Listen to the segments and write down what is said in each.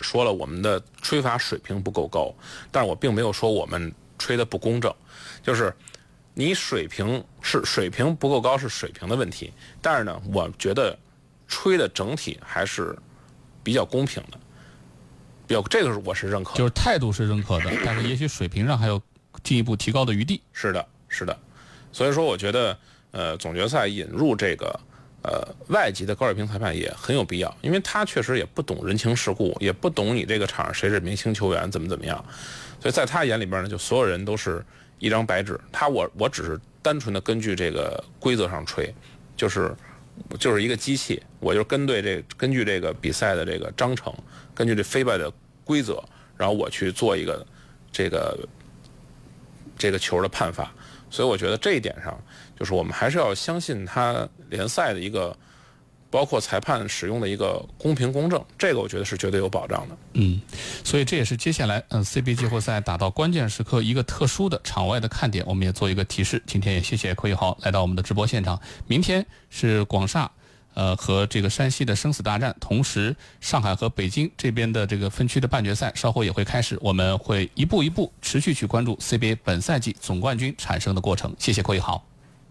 说了我们的吹罚水平不够高，但是我并没有说我们吹得不公正，就是你水平不够高是水平的问题，但是呢，我觉得吹的整体还是比较公平的，这个我是认可的， 就是态度是认可的，但是也许水平上还有进一步提高的余地。 是的，所以说我觉得总决赛引入这个外籍的高水平裁判也很有必要，因为他确实也不懂人情世故，也不懂你这个场上谁是明星球员怎么样，所以在他眼里边呢，就所有人都是一张白纸，我只是单纯的根据这个规则上吹，就是一个机器，我就根据这个比赛的这个章程，根据这飞拜的规则，然后我去做一个这个球的判罚。所以我觉得这一点上，就是我们还是要相信他联赛的一个，包括裁判使用的一个公平公正，这个我觉得是绝对有保障的。 所以这也是接下来CBA 季后赛打到关键时刻一个特殊的场外的看点，我们也做一个提示。今天也谢谢柯宇豪来到我们的直播现场。明天是广厦和这个山西的生死大战，同时上海和北京这边的这个分区的半决赛稍后也会开始，我们会一步一步持续去关注 CBA 本赛季总冠军产生的过程。谢谢柯宇豪。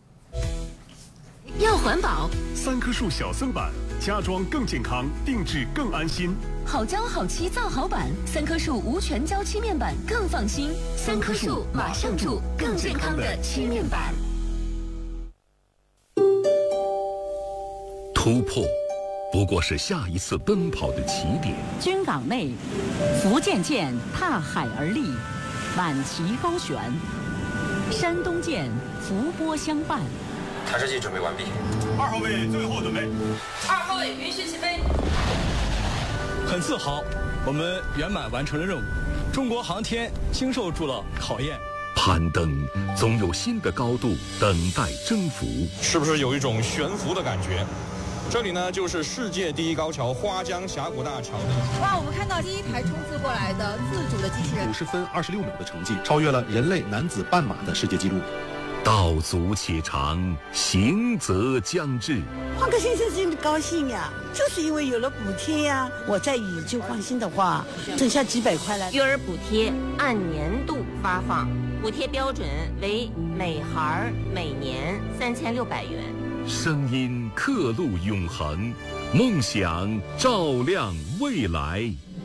要环保 ，3棵树小僧板，家装更健康，定制更安心。 好胶好漆造好板，3棵树无全胶漆面板更放心。3棵树马上住更健康的漆面板。 突破不过是下一次奔跑的起点。 军港内，福建舰踏海而立，满旗高悬；山东舰伏波相伴。 弹射器准备完毕。 2号位最后准备。 2号位允许起飞。 很自豪，我们圆满完成了任务。中国航天经受住了考验。 攀登总有新的高度等待征服。 是不是有一种悬浮的感觉？这里呢，就是世界第一高桥花江峡谷大桥的。 哇，我们看到第一台冲刺过来的自主的机器人， 50分26秒的成绩，超越了人类男子半马的世界纪录。 道阻且长，行则将至。 换个先生真的高兴呀，就是因为有了补贴呀。我再以旧换新的话，挣下几百块来。 育儿补贴按年度发放，补贴标准为每孩每年3600元。 声音刻录永恒，梦想照亮未来。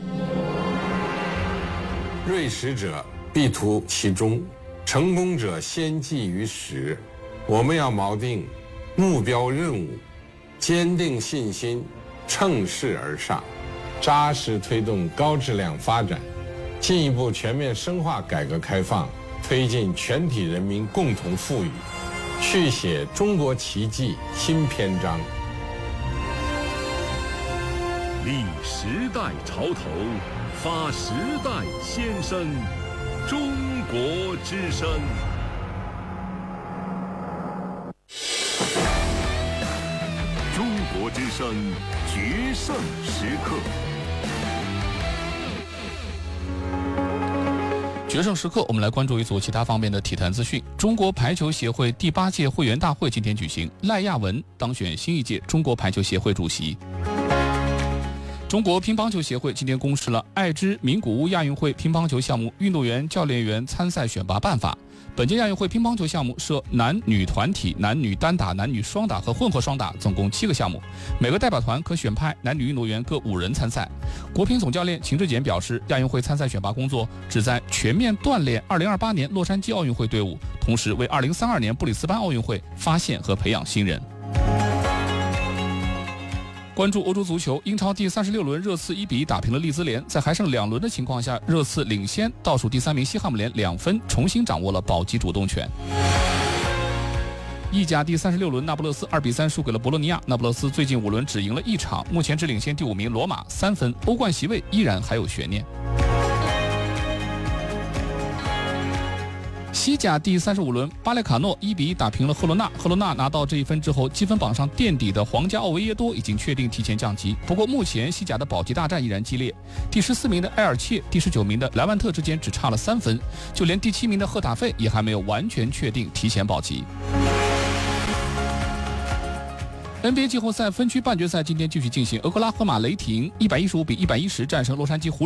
锐识者必图其中，成功者先记于始。我们要锚定目标任务，坚定信心，乘势而上，扎实推动高质量发展，进一步全面深化改革开放，推进全体人民共同富裕，续写中国奇迹新篇章。 立时代潮头，发时代先声，中国之声。中国之声决胜时刻。 决胜时刻，我们来关注一组其他方面的体坛资讯。中国排球协会第8届会员大会今天举行，赖亚文当选新一届中国排球协会主席。中国乒乓球协会今天公示了爱知名古屋亚运会乒乓球项目运动员、教练员参赛选拔办法。本届亚运会乒乓球项目设男女团体、男女单打、男女双打和混合双打，总共7个项目。每个代表团可选派男女运动员各5人参赛。国乒总教练秦志坚表示，亚运会参赛选拔工作旨在全面锻炼2028年洛杉矶奥运会队伍，同时为2032年布里斯班奥运会发现和培养新人。关注欧洲足球，英超第36轮，热刺1比1打平了利兹联，在还剩2轮的情况下，热刺领先倒数第3名西汉姆联2分，重新掌握了保级主动权。意甲第36轮，那不勒斯2比3输给了博洛尼亚，那不勒斯最近5轮只赢了1场，目前只领先第5名罗马3分，欧冠席位依然还有悬念。西甲第35轮，巴列卡诺1比1打平了赫罗纳。赫罗纳拿到这1分之后，积分榜上垫底的皇家奥维耶多已经确定提前降级。不过目前西甲的保级大战依然激烈，第14名的埃尔切、第19名的莱万特之间只差了3分，就连第7名的赫塔费也还没有完全确定提前保级。NBA 季后赛分区半决赛今天继续进行，俄克拉荷马雷霆115比110战胜洛杉矶湖人。